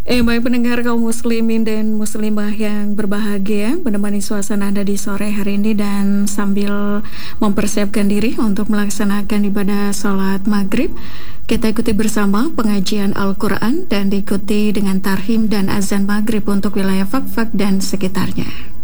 Baik pendengar kaum muslimin dan muslimah yang berbahagia, menemani suasana Anda di sore hari ini dan sambil mempersiapkan diri untuk melaksanakan ibadah sholat maghrib, kita ikuti bersama pengajian Al-Quran dan diikuti dengan tarhim dan azan maghrib untuk wilayah Fakfak dan sekitarnya.